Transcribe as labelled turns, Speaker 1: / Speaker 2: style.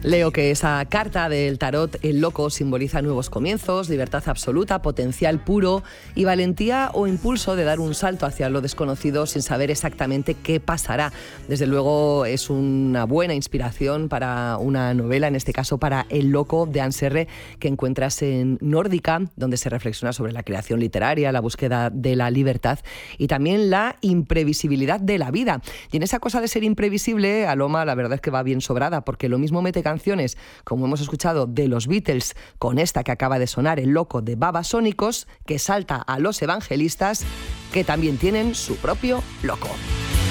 Speaker 1: Leo que esa carta del tarot, el loco, simboliza nuevos comienzos, libertad absoluta, potencial puro y valentía o impulso de dar un salto hacia lo desconocido sin saber exactamente qué pasará. Desde luego es una buena inspiración para una novela, en este caso para El loco de Anne Serre, que encuentras en Nórdica, donde se reflexiona sobre la creación literaria, la búsqueda de la libertad y también la imprevisibilidad de la vida. Y en esa cosa de ser imprevisible, Aloma la verdad es que va bien sobrada, porque lo mismo mete canciones, como hemos escuchado, de los Beatles, con esta que acaba de sonar, El loco de Babasónicos, que salta a los Evangelistas, que también tienen su propio loco.